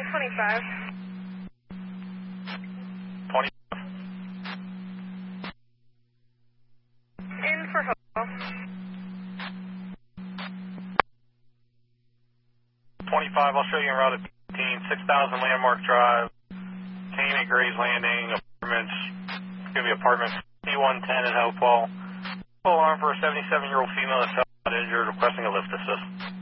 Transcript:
25. 20. In for Hopewell. 25, I'll show you en route at 15, 6000 Landmark Drive, Tammy Gray's Landing, apartments, it's going to be apartment C110 in Hopewell. Full alarm for a 77-year-old female that's injured, requesting a lift assist.